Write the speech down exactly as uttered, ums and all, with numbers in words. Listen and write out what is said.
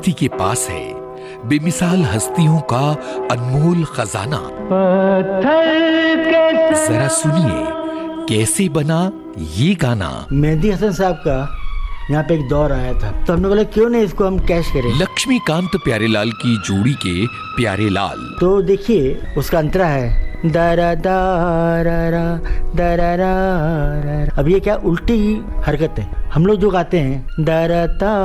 प्रकृति के पास है बेमिसाल हस्तियों का अनमोल खजाना। जरा सुनिए कैसे बना ये गाना। मेहदी हसन साहब का यहाँ पे एक दौर आया था, तो हमने बोला क्यों नहीं इसको हम कैश करें। लक्ष्मीकांत प्यारेलाल की जोड़ी के प्यारेलाल। तो देखिए उसका अंतरा है दारा दारा दारा। अब ये क्या उल्टी हरकत है, हम लोग जो गाते हैं दारा ता